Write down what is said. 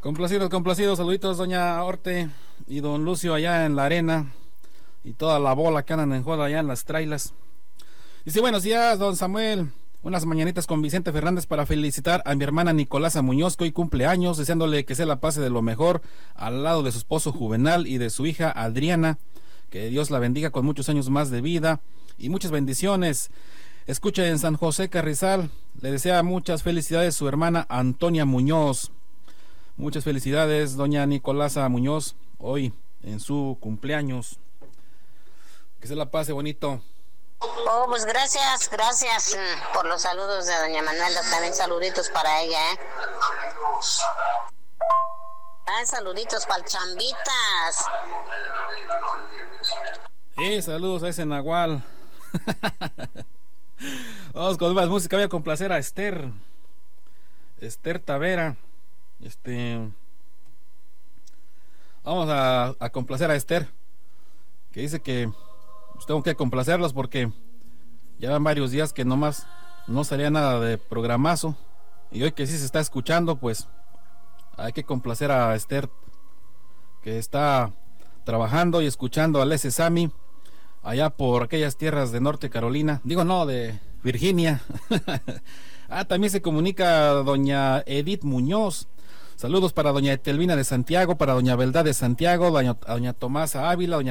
Complacidos, saluditos doña Orte y don Lucio allá en la arena y toda la bola que andan en joda allá en las trailas. Dice, buenos días, don Samuel. Unas mañanitas con Vicente Fernández para felicitar a mi hermana Nicolasa Muñoz, que hoy cumple años, deseándole que se la pase de lo mejor al lado de su esposo Juvenal y de su hija Adriana. Que Dios la bendiga con muchos años más de vida y muchas bendiciones. Escucha en San José Carrizal, le desea muchas felicidades su hermana Antonia Muñoz. Muchas felicidades, doña Nicolasa Muñoz, hoy en su cumpleaños. Que se la pase bonito. Oh, pues gracias por los saludos de doña Manuela, también saluditos para ella, saluditos para el Chambitas. Saludos a ese Nahual. Vamos con más música, voy a complacer a Esther Tavera. Vamos a complacer a Esther, que dice que pues tengo que complacerlos porque ya van varios días que nomás no salía nada de programazo, y hoy que sí se está escuchando, pues hay que complacer a Esther, que está trabajando y escuchando a Les Sami allá por aquellas tierras de Norte Carolina, de Virginia. También se comunica doña Edith Muñoz. Saludos para doña Etelvina de Santiago, para doña Beldad de Santiago, doña Tomasa Ávila, doña